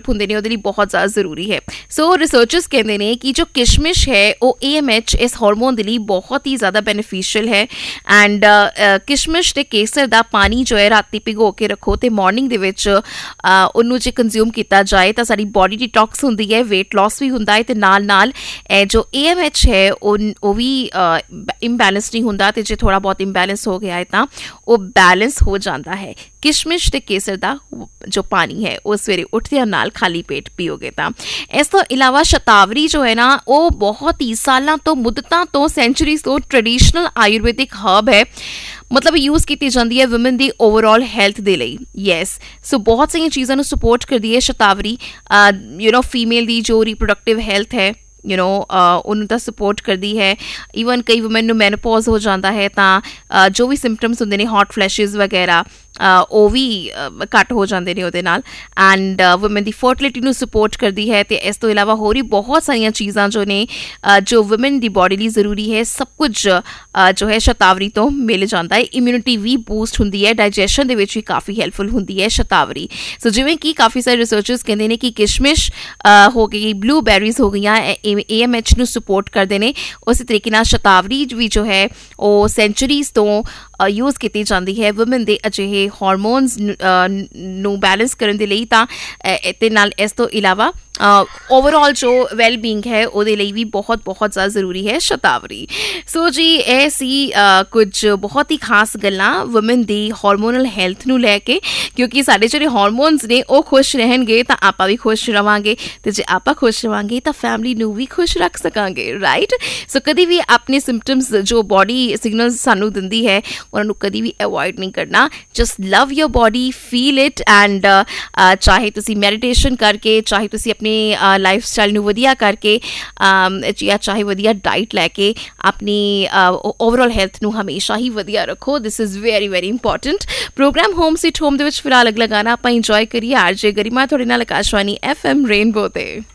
Develop ਹੁੰਦੇ ਨੇ ਉਹਦੇ ਲਈ ਬਹੁਤ ਜ਼ਿਆਦਾ ਜ਼ਰੂਰੀ ਹੈ। ਸੋ ਰਿਸਰਚਰਸ ਕਹਿੰਦੇ ਨੇ ਕਿ ਜੋ ਕਿਸ਼ਮਿਸ਼ ਹੈ ਉਹ AMH ਇਸ ਹਾਰਮੋਨ ਦੇ ਲਈ ਬਹੁਤ ਹੀ ਜ਼ਿਆਦਾ ਬੈਨੀਫੀਸ਼ੀਅਲ ਹੈ। ਐਂਡ ਕਿਸ਼ਮਿਸ਼ ਤੇ ਕੇਸਰ ਦਾ ਪਾਣੀ ਜੋ ਹੈ ਰਾਤੀ ਭਿਗੋ ਕੇ ਰੱਖੋ ਤੇ ਮਾਰਨਿੰਗ ਦੇ ਵਿੱਚ ਉਹਨੂੰ ਜੇ ਕੰਜ਼ਿਊਮ ਕੀਤਾ ਜਾਏ ਤਾਂ ਸਾਡੀ ਬੋਡੀ ਡਿਟੌਕਸ ਹੁੰਦੀ ਹੈ, ਵੇਟ ਲਾਸ ਵੀ ਹੁੰਦਾ ਹੈ ਤੇ ਨਾਲ ਇਹ ਜੋ AMH ਹੈ ਉਹ ਵੀ ਇੰਬੈਲੈਂਸ ਨਹੀਂ ਹੁੰਦਾ ਤੇ ਜੇ ਥੋੜਾ ਬਹੁਤ ਇੰਬੈਲੈਂਸ ਹੋ ਗਿਆ ਹੈ ਤਾਂ ਉਹ ਬੈਲੈਂਸ ਹੋ ਜਾਂਦਾ ਹੈ। ਕਿਸ਼ਮਿਸ਼ ਤੇ ਕੇਸਰ ਦਾ ਜੋ ਪਾਣੀ ਹੈ ਉਹ ਸਵੇਰੇ ਉੱਠਦਿਆਂ ਨਾਲ ਖਾਲੀ ਪੇਟ ਪੀਓਗੇ ਤਾਂ। ਇਸ ਤੋਂ ਇਲਾਵਾ ਸ਼ਤਾਵਰੀ ਜੋ ਹੈ ਨਾ ਉਹ ਬਹੁਤ ਹੀ ਸਾਲਾਂ ਤੋਂ, ਮੁੱਦਤਾਂ ਤੋਂ, ਸੈਂਚੁਰੀਜ਼ ਤੋਂ ਟ੍ਰੈਡੀਸ਼ਨਲ ਆਯੁਰਵੈਦਿਕ ਹਰਬ ਹੈ, ਮਤਲਬ ਯੂਜ਼ ਕੀਤੀ ਜਾਂਦੀ ਹੈ ਵੂਮਨ ਦੀ ਓਵਰਆਲ ਹੈਲਥ ਦੇ ਲਈ। ਯੈਸ, ਸੋ ਬਹੁਤ ਸਾਰੀਆਂ ਚੀਜ਼ਾਂ ਨੂੰ ਸਪੋਰਟ ਕਰਦੀ ਹੈ ਸ਼ਤਾਵਰੀ। ਫੀਮੇਲ ਦੀ ਜੋ ਰੀਪਰੋਡਕਟਿਵ ਹੈਲਥ ਹੈ ਉਹਨੂੰ ਤਾਂ ਸਪੋਰਟ ਕਰਦੀ ਹੈ। ਈਵਨ ਕਈ ਵੂਮਨ ਨੂੰ ਮੈਨੋਪੌਜ਼ ਹੋ ਜਾਂਦਾ ਹੈ ਤਾਂ ਜੋ ਵੀ ਸਿੰਪਟਮਸ ਹੁੰਦੇ ਨੇ ਹੌਟ ਫਲੈਸ਼ਿਸ ਵਗੈਰਾ ਉਹ ਵੀ ਘੱਟ ਹੋ ਜਾਂਦੇ ਨੇ ਉਹਦੇ ਨਾਲ। ਐਂਡ ਵੂਮਨ ਦੀ ਫਰਟੀਲਿਟੀ ਨੂੰ ਸਪੋਰਟ ਕਰਦੀ ਹੈ ਤੇ ਇਸ ਤੋਂ ਇਲਾਵਾ ਹੋਰ ਵੀ ਬਹੁਤ ਸਾਰੀਆਂ ਚੀਜ਼ਾਂ ਜੋ ਨੇ ਜੋ ਵੂਮਨ ਦੀ ਬੋਡੀ ਲਈ ਜ਼ਰੂਰੀ ਹੈ, ਸਭ ਕੁਝ ਜੋ ਹੈ ਸ਼ਤਾਵਰੀ ਤੋਂ ਮਿਲ ਜਾਂਦਾ ਹੈ। ਇਮਿਊਨਿਟੀ ਵੀ ਬੂਸਟ ਹੁੰਦੀ ਹੈ, ਡਾਈਜੈਸ਼ਨ ਦੇ ਵਿੱਚ ਵੀ ਕਾਫੀ ਹੈਲਪਫੁਲ ਹੁੰਦੀ ਹੈ ਸ਼ਤਾਵਰੀ। ਸੋ ਜਿਵੇਂ ਕਿ ਕਾਫੀ ਸਾਰੇ ਰਿਸਰਚਰਸ ਕਹਿੰਦੇ ਨੇ ਕਿ ਕਿਸ਼ਮਿਸ਼ ਹੋ ਗਈ, ਬਲੂਬੈਰੀਜ਼ ਹੋ ਗਈਆਂ, AMH ਨੂੰ ਸਪੋਰਟ ਕਰਦੇ ਨੇ। ਉਸੇ ਤਰੀਕੇ ਨਾਲ ਸ਼ਤਾਵਰੀ ਵੀ ਜੋ ਹੈ ਉਹ ਸੈਂਚੁਰੀਜ਼ ਤੋਂ ਯੂਜ਼ ਕੀਤੀ ਜਾਂਦੀ ਹੈ ਵੂਮਨ ਦੇ ਅਜਿਹੇ ਹਾਰਮੋਨਸ ਨੂੰ ਬੈਲੈਂਸ ਕਰਨ ਦੇ ਲਈ। ਤਾਂ ਇਹਦੇ ਨਾਲ ਇਸ ਤੋਂ ਇਲਾਵਾ ਓਵਰਆਲ ਜੋ ਵੈਲਬੀਂਗ ਹੈ ਉਹਦੇ ਲਈ ਵੀ ਬਹੁਤ ਜ਼ਿਆਦਾ ਜ਼ਰੂਰੀ ਹੈ ਸ਼ਤਾਵਰੀ। ਸੋ ਜੀ ਇਹ ਸੀ ਕੁਝ ਬਹੁਤ ਹੀ ਖਾਸ ਗੱਲਾਂ ਵੂਮਨ ਦੀ ਹਾਰਮੋਨਲ ਹੈਲਥ ਨੂੰ ਲੈ ਕੇ, ਕਿਉਂਕਿ ਸਾਡੇ ਜਿਹੜੇ ਹਾਰਮੋਨਸ ਨੇ ਉਹ ਖੁਸ਼ ਰਹਿਣਗੇ ਤਾਂ ਆਪਾਂ ਵੀ ਖੁਸ਼ ਰਵਾਂਗੇ ਤੇ ਜੇ ਆਪਾਂ ਖੁਸ਼ ਰਵਾਂਗੇ ਤਾਂ ਫੈਮਿਲੀ ਨੂੰ ਵੀ ਖੁਸ਼ ਰੱਖ ਸਕਾਂਗੇ, ਰਾਈਟ। ਸੋ ਕਦੀ ਵੀ ਆਪਣੇ ਸਿੰਪਟਮਸ ਜੋ ਬੋਡੀ ਸਿਗਨਲਸ ਸਾਨੂੰ ਦਿੰਦੀ ਹੈ ਉਹਨਾਂ ਨੂੰ ਕਦੀ ਵੀ ਅਵੋਇਡ ਨਹੀਂ ਕਰਨਾ। Just love your body, feel it and ਚਾਹੇ ਤੁਸੀਂ ਮੈਡੀਟੇਸ਼ਨ ਕਰਕੇ, ਚਾਹੇ ਤੁਸੀਂ ਆਪਣੀ ਲਾਈਫ ਸਟਾਈਲ ਨੂੰ ਵਧੀਆ ਕਰਕੇ ਜਾਂ ਚਾਹੇ ਵਧੀਆ ਡਾਈਟ ਲੈ ਕੇ ਆਪਣੀ ਓਵਰਆਲ ਹੈਲਥ ਨੂੰ ਹਮੇਸ਼ਾ ਹੀ ਵਧੀਆ ਰੱਖੋ। This is very very important. Programme home sweet home ਦੇ ਵਿੱਚ ਫਿਲਹਾਲ ਅਗਲਾ ਗਾਣਾ ਆਪਾਂ ਇੰਜੋਏ ਕਰੀਏ। RJ ਗਰਿਮਾ ਤੁਹਾਡੇ ਨਾਲ ਆਕਾਸ਼ਵਾਣੀ FM ਰੇਨਬੋ ਤੇ।